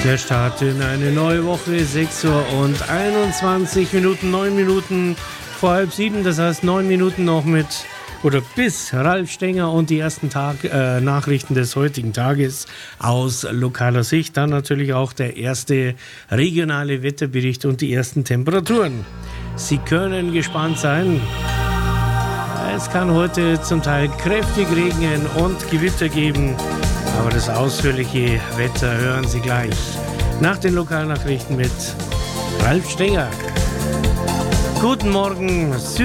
Der Start in eine neue Woche, 6 Uhr und 21 Minuten, 9 Minuten vor halb 7, das heißt 9 Minuten noch bis Ralf Stenger und die ersten Nachrichten des heutigen Tages aus lokaler Sicht. Dann natürlich auch der erste regionale Wetterbericht und die ersten Temperaturen. Sie können gespannt sein. Es kann heute zum Teil kräftig regnen und Gewitter geben, aber das ausführliche Wetter hören Sie gleich nach den Lokalnachrichten mit Ralf Stenger. Guten Morgen, Süd